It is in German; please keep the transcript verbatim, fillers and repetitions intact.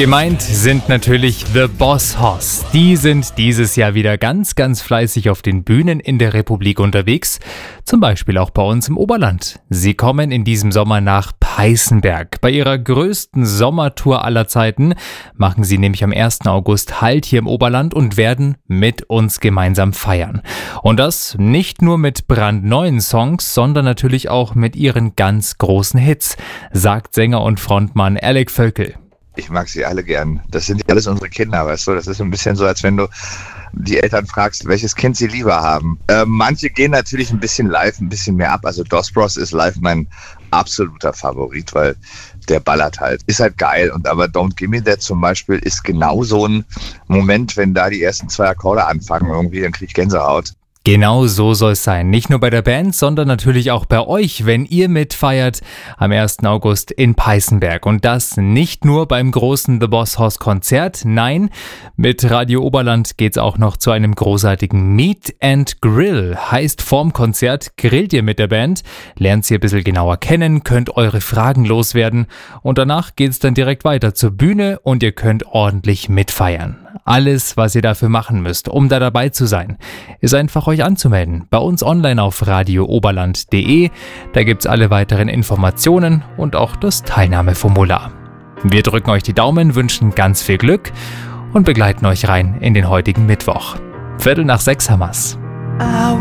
Gemeint sind natürlich The Boss Hoss. Die sind dieses Jahr wieder ganz, ganz fleißig auf den Bühnen in der Republik unterwegs. Zum Beispiel auch bei uns im Oberland. Sie kommen in diesem Sommer nach Peißenberg. Bei ihrer größten Sommertour aller Zeiten machen sie nämlich am ersten August Halt hier im Oberland und werden mit uns gemeinsam feiern. Und das nicht nur mit brandneuen Songs, sondern natürlich auch mit ihren ganz großen Hits, sagt Sänger und Frontmann Alec Völkel. Ich mag sie alle gern. Das sind alles unsere Kinder, weißt du? Das ist ein bisschen so, als wenn du die Eltern fragst, welches Kind sie lieber haben. Äh, manche gehen natürlich ein bisschen live, ein bisschen mehr ab. Also Dos Bros ist live mein absoluter Favorit, weil der ballert halt. Ist halt geil. Und aber Don't Gimme That zum Beispiel ist genau so ein Moment, wenn da die ersten zwei Akkorde anfangen irgendwie, dann krieg ich Gänsehaut. Genau so soll es sein. Nicht nur bei der Band, sondern natürlich auch bei euch, wenn ihr mitfeiert am ersten August in Peißenberg. Und das nicht nur beim großen The Boss Hoss Konzert. Nein, mit Radio Oberland geht's auch noch zu einem großartigen Meet and Grill. Heißt, vorm Konzert grillt ihr mit der Band, lernt sie ein bisschen genauer kennen, könnt eure Fragen loswerden und danach geht's dann direkt weiter zur Bühne und ihr könnt ordentlich mitfeiern. Alles, was ihr dafür machen müsst, um da dabei zu sein, ist einfach euch anzumelden. Bei uns online auf radio oberland punkt de. Da gibt's alle weiteren Informationen und auch das Teilnahmeformular. Wir drücken euch die Daumen, wünschen ganz viel Glück und begleiten euch rein in den heutigen Mittwoch. Viertel nach sechs haben wir's.